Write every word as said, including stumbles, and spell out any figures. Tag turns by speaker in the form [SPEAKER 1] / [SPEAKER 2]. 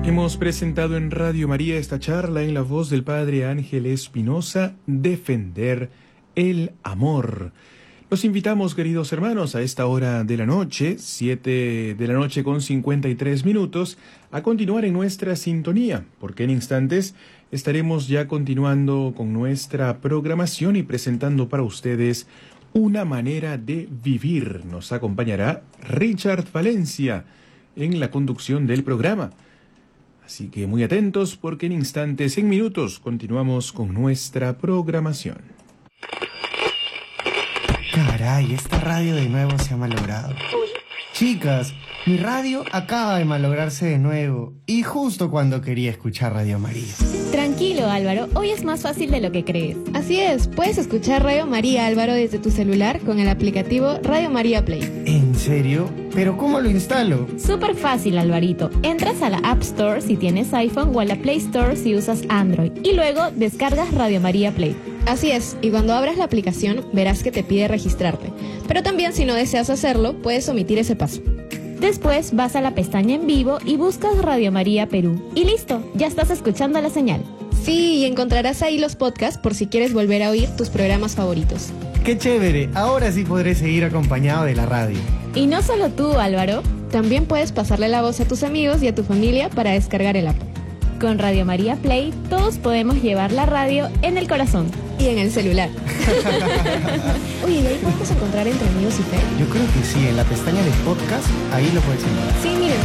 [SPEAKER 1] Hemos presentado en Radio María esta charla en la voz del Padre Ángel Espinosa, Defender el Amor. Los invitamos, queridos hermanos, a esta hora de la noche, siete de la noche con cincuenta y tres minutos, a continuar en nuestra sintonía, porque en instantes estaremos ya continuando con nuestra programación y presentando para ustedes una manera de vivir. Nos acompañará Richard Valencia en la conducción del programa. Así que muy atentos porque en instantes, en minutos, continuamos con nuestra programación.
[SPEAKER 2] Caray, esta radio de nuevo se ha malogrado. Chicas, mi radio acaba de malograrse de nuevo y justo cuando quería escuchar Radio María.
[SPEAKER 3] Tranquilo, Álvaro, hoy es más fácil de lo que crees.
[SPEAKER 4] Así es, puedes escuchar Radio María, Álvaro, desde tu celular con el aplicativo Radio María Play.
[SPEAKER 2] ¿En serio? ¿Pero cómo lo instalo?
[SPEAKER 3] Súper fácil, Alvarito. Entras a la App Store si tienes iPhone o a la Play Store si usas Android y luego descargas Radio María Play.
[SPEAKER 4] Así es, y cuando abras la aplicación verás que te pide registrarte. Pero también si no deseas hacerlo, puedes omitir ese paso.
[SPEAKER 3] Después vas a la pestaña en vivo y buscas Radio María Perú. Y listo, ya estás escuchando la señal.
[SPEAKER 4] Sí, y encontrarás ahí los podcasts por si quieres volver a oír tus programas favoritos.
[SPEAKER 2] ¡Qué chévere! Ahora sí podré seguir acompañado de la radio.
[SPEAKER 3] Y no solo tú, Álvaro.
[SPEAKER 4] También puedes pasarle la voz a tus amigos y a tu familia para descargar el app.
[SPEAKER 3] Con Radio María Play, todos podemos llevar la radio en el corazón.
[SPEAKER 4] Y en el celular. Oye, ¿y ahí podemos encontrar Entre Amigos y Fe?
[SPEAKER 2] Yo creo que sí, en la pestaña de podcast, ahí lo puedes encontrar.
[SPEAKER 4] Sí, miren.